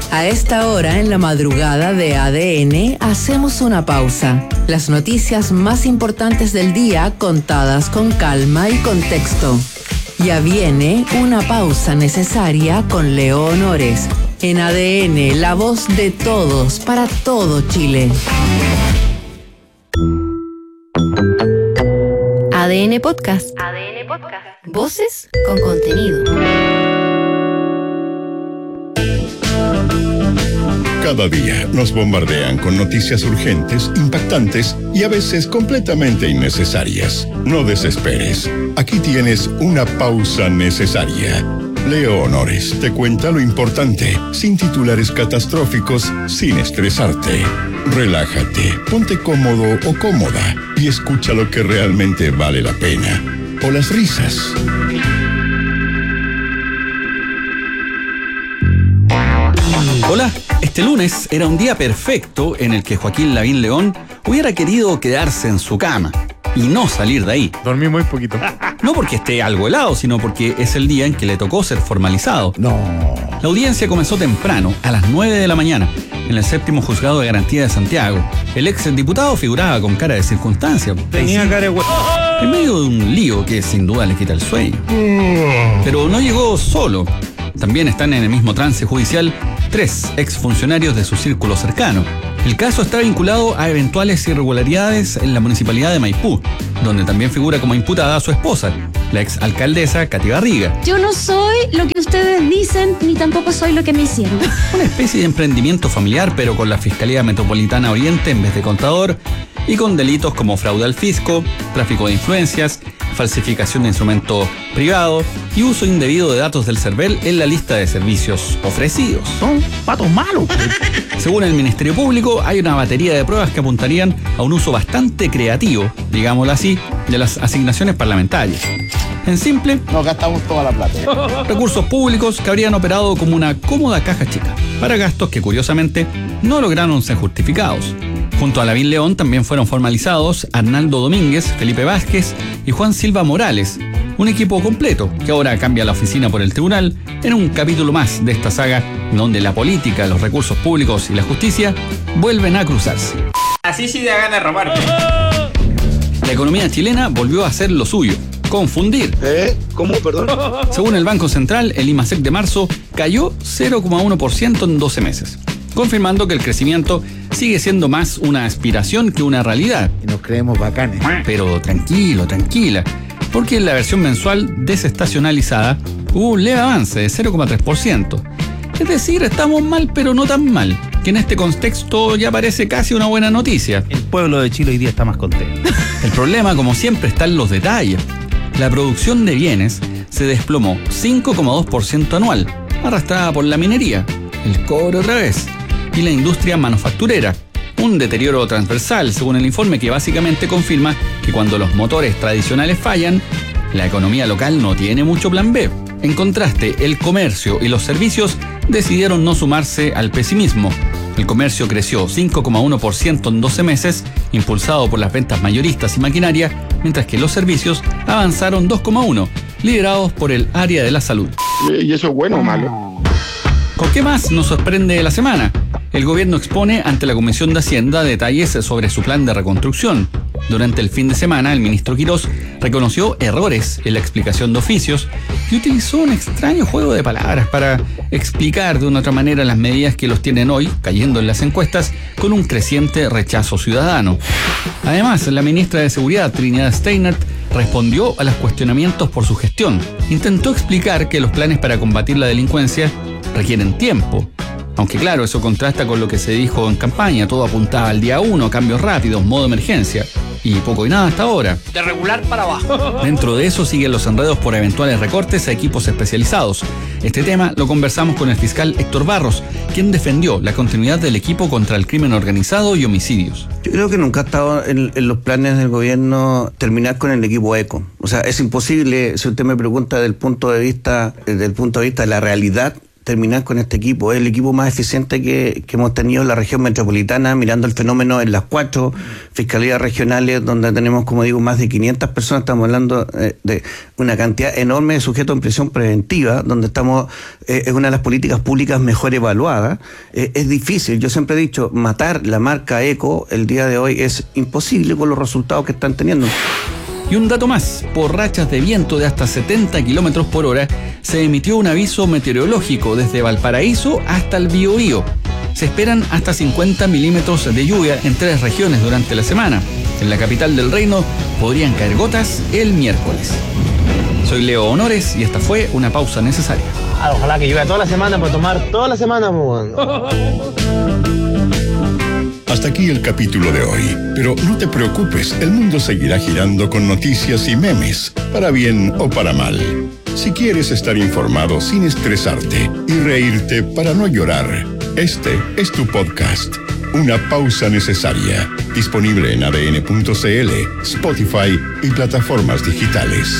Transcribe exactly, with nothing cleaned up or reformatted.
A esta hora, en la madrugada de A D N, hacemos una pausa. Las noticias más importantes del día contadas con calma y contexto. Ya viene una pausa necesaria con Leo Honores. En A D N, la voz de todos para todo Chile. A D N Podcast. A D N Podcast. Voces con contenido. Cada día nos bombardean con noticias urgentes, impactantes y a veces completamente innecesarias. No desesperes. Aquí tienes una pausa necesaria. Leo Honores te cuenta lo importante, sin titulares catastróficos, sin estresarte. Relájate, ponte cómodo o cómoda y escucha lo que realmente vale la pena. O las risas. Hola, este lunes era un día perfecto en el que Joaquín Lavín León hubiera querido quedarse en su cama y no salir de ahí. Dormí muy poquito. No porque esté algo helado, sino porque es el día en que le tocó ser formalizado. No. La audiencia comenzó temprano, a las nueve de la mañana, en el séptimo juzgado de garantía de Santiago. El ex diputado figuraba con cara de circunstancia. Tenía cara de hue... En medio de un lío que sin duda le quita el sueño. Pero no llegó solo. También están en el mismo trance judicial tres exfuncionarios de su círculo cercano. El caso está vinculado a eventuales irregularidades en la municipalidad de Maipú, donde también figura como imputada su esposa, la exalcaldesa Katy Barriga. Yo no soy lo que ustedes dicen, ni tampoco soy lo que me hicieron. Una especie de emprendimiento familiar, pero con la Fiscalía Metropolitana Oriente en vez de contador, y con delitos como fraude al fisco, tráfico de influencias, falsificación de instrumento privado y uso indebido de datos del CERVEL en la lista de servicios ofrecidos. Son patos malos. Según el Ministerio Público, hay una batería de pruebas que apuntarían a un uso bastante creativo, digámoslo así, de las asignaciones parlamentarias. En simple, nos gastamos toda la plata. Recursos públicos que habrían operado como una cómoda caja chica para gastos que curiosamente no lograron ser justificados. Junto a Lavín León también fueron formalizados Arnaldo Domínguez, Felipe Vázquez y Juan Silva Morales, un equipo completo que ahora cambia la oficina por el tribunal en un capítulo más de esta saga donde la política, los recursos públicos y la justicia vuelven a cruzarse. Así sí da ganas de robar. La economía chilena volvió a hacer lo suyo, confundir. ¿Eh? ¿Cómo? Perdón. Según el Banco Central, el IMASEC de marzo cayó cero coma uno por ciento en doce meses, confirmando que el crecimiento sigue siendo más una aspiración que una realidad. Y nos creemos bacanes. Pero tranquilo, tranquila, porque en la versión mensual desestacionalizada hubo un leve avance de cero coma tres por ciento. Es decir, estamos mal, pero no tan mal, que en este contexto ya parece casi una buena noticia. El pueblo de Chile hoy día está más contento. El problema, como siempre, está en los detalles. La producción de bienes se desplomó cinco coma dos por ciento anual, arrastrada por la minería, el cobre otra vez, y la industria manufacturera. Un deterioro transversal, según el informe, que básicamente confirma que cuando los motores tradicionales fallan, la economía local no tiene mucho plan B. En contraste, el comercio y los servicios decidieron no sumarse al pesimismo. El comercio creció cinco coma uno por ciento en doce meses, impulsado por las ventas mayoristas y maquinaria, mientras que los servicios avanzaron dos coma uno por ciento, liderados por el área de la salud. ¿Y eso es bueno o malo? ¿Con qué más nos sorprende la semana? El gobierno expone ante la Comisión de Hacienda detalles sobre su plan de reconstrucción. Durante el fin de semana, el ministro Quirós reconoció errores en la explicación de oficios y utilizó un extraño juego de palabras para explicar de una otra manera las medidas que los tienen hoy, cayendo en las encuestas, con un creciente rechazo ciudadano. Además, la ministra de Seguridad, Trinidad Steinert, respondió a los cuestionamientos por su gestión. Intentó explicar que los planes para combatir la delincuencia requieren tiempo. Aunque claro, eso contrasta con lo que se dijo en campaña, todo apuntaba al día uno, cambios rápidos, modo emergencia. Y poco y nada hasta ahora. De regular para abajo. Dentro de eso siguen los enredos por eventuales recortes a equipos especializados. Este tema lo conversamos con el fiscal Héctor Barros, quien defendió la continuidad del equipo contra el crimen organizado y homicidios. Yo creo que nunca ha estado en, en los planes del gobierno terminar con el equipo ECO. O sea, es imposible, si usted me pregunta desde el punto de vista, desde el punto de vista de la realidad, terminar con este equipo. Es el equipo más eficiente que, que hemos tenido en la región metropolitana, mirando el fenómeno en las cuatro fiscalías regionales, donde tenemos, como digo, más de quinientas personas. Estamos hablando eh, de una cantidad enorme de sujetos en prisión preventiva, donde estamos, eh, es una de las políticas públicas mejor evaluadas. Eh, es difícil, yo siempre he dicho, matar la marca ECO el día de hoy es imposible con los resultados que están teniendo. Y un dato más, por rachas de viento de hasta setenta kilómetros por hora, se emitió un aviso meteorológico desde Valparaíso hasta el Biobío. Se esperan hasta cincuenta milímetros de lluvia en tres regiones durante la semana. En la capital del reino podrían caer gotas el miércoles. Soy Leo Honores y esta fue una pausa necesaria. Ah, ojalá que llueva toda la semana para tomar toda la semana, muy bueno. Hasta aquí el capítulo de hoy, pero no te preocupes, el mundo seguirá girando con noticias y memes, para bien o para mal. Si quieres estar informado sin estresarte y reírte para no llorar, este es tu podcast, Una Pausa Necesaria, disponible en A D N punto C L, Spotify y plataformas digitales.